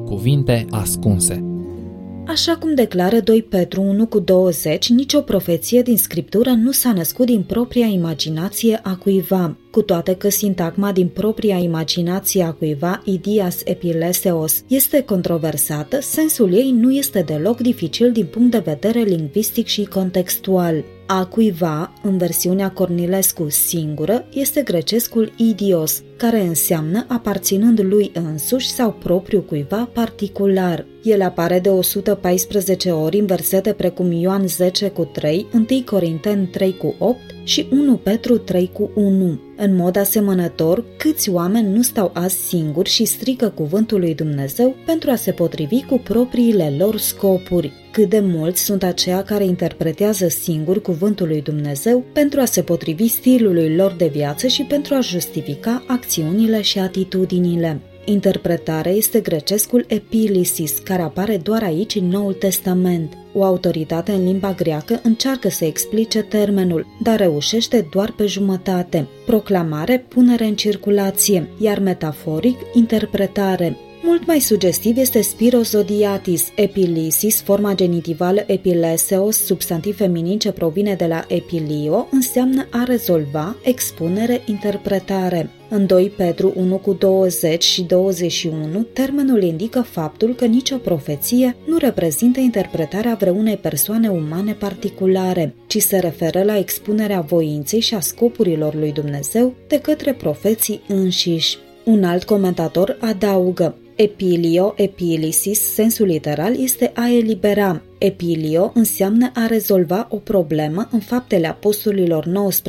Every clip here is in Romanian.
cuvinte ascunse. Așa cum declară 2 Petru 1:20, nicio profeție din Scriptură nu s-a născut din propria imaginație a cuiva. Cu toate că sintagma din propria imaginație a cuiva, idias epileseos, este controversată, sensul ei nu este deloc dificil din punct de vedere lingvistic și contextual. A cuiva, în versiunea Cornilescu singură, este grecescul idios, care înseamnă aparținând lui însuși sau propriu cuiva particular. El apare de 114 ori în versete precum Ioan 10:3, 1 Corinteni 3:8 și 1 Petru 3:1. În mod asemănător, câți oameni nu stau azi singuri și strigă cuvântul lui Dumnezeu pentru a se potrivi cu propriile lor scopuri? Cât de mulți sunt aceia care interpretează singuri cuvântul lui Dumnezeu pentru a se potrivi stilului lor de viață și pentru a justifica acțiunile și atitudinile? Interpretarea este grecescul epilisis, care apare doar aici în Noul Testament. O autoritate în limba greacă încearcă să explice termenul, dar reușește doar pe jumătate. Proclamare, punere în circulație, iar metaforic, interpretare. Mult mai sugestiv este spiros zodiatis, epilisis, forma genitivală epileseos, substantiv feminin ce provine de la epilio, înseamnă a rezolva, expunere, interpretare. În 2 Petru 1:20 și 21, termenul indică faptul că nicio profeție nu reprezintă interpretarea vreunei persoane umane particulare, ci se referă la expunerea voinței și a scopurilor lui Dumnezeu de către profeții înșiși. Un alt comentator adaugă: epilio, epilisis, sensul literal este a elibera. Epilio înseamnă a rezolva o problemă în Faptele Apostolilor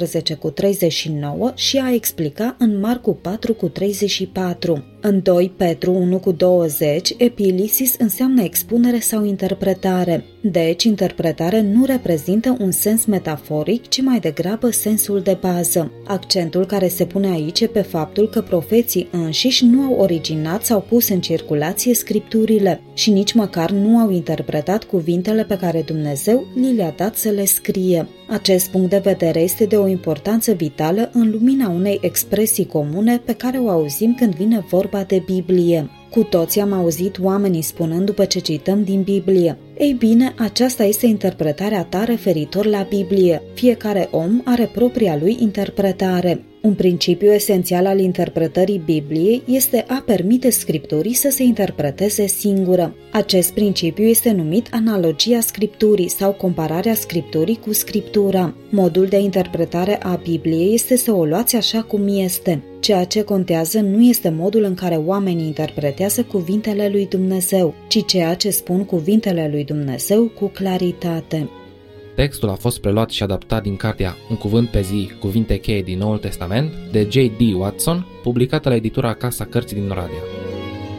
19:39 și a explica în Marcu 4:34. În 2 Petru 1:20, epilisis înseamnă expunere sau interpretare. Deci, interpretare nu reprezintă un sens metaforic, ci mai degrabă sensul de bază. Accentul care se pune aici e pe faptul că profeții înșiși nu au originat sau pus în circulație scripturile și nici măcar nu au interpretat cuvintele pe care Dumnezeu li le-a dat să le scrie. Acest punct de vedere este de o importanță vitală în lumina unei expresii comune pe care o auzim când vine vorba de Biblie. Cu toții am auzit oamenii spunând după ce cităm din Biblie: ei bine, aceasta este interpretarea ta referitor la Biblie. Fiecare om are propria lui interpretare. Un principiu esențial al interpretării Bibliei este a permite Scripturii să se interpreteze singură. Acest principiu este numit analogia Scripturii sau compararea Scripturii cu Scriptura. Modul de interpretare a Bibliei este să o luați așa cum este. Ceea ce contează nu este modul în care oamenii interpretează cuvintele lui Dumnezeu, ci ceea ce spun cuvintele lui Dumnezeu cu claritate. Textul a fost preluat și adaptat din cartea Un cuvânt pe zi, cuvinte cheie din Noul Testament, de J.D. Watson, publicată la editura Casa Cărții din Oradea.